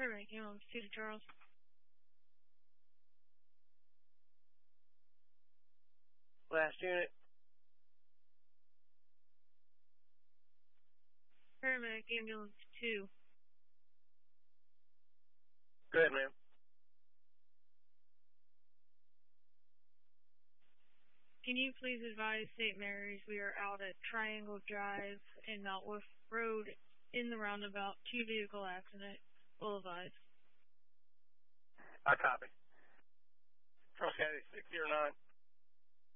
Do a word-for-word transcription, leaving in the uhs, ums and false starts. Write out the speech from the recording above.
Paramedic ambulance two to Charles. Last unit. Paramedic ambulance two. Go ahead, ma'am. Can you please advise Saint Mary's we are out at Triangle Drive and Mount Wolf Road in the roundabout, two vehicle accident. Will advise. I copy. Charles County six zero nine.